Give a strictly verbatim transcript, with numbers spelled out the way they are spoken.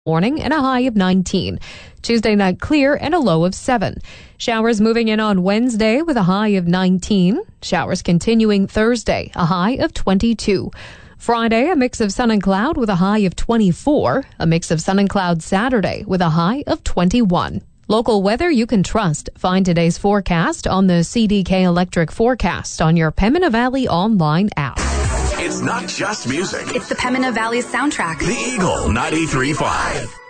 morning and a high of nineteen. Tuesday night clear and a low of seven. Showers moving in on Wednesday with a high of nineteen. Showers continuing Thursday, a high of twenty-two. Friday, a mix of sun and cloud with a high of twenty-four. A mix of sun and cloud Saturday with a high of twenty-one. Local weather you can trust. Find today's forecast on the C D K Electric Forecast on your Pembina Valley online app. It's not just music. It's the Pembina Valley soundtrack. The Eagle ninety-three point five.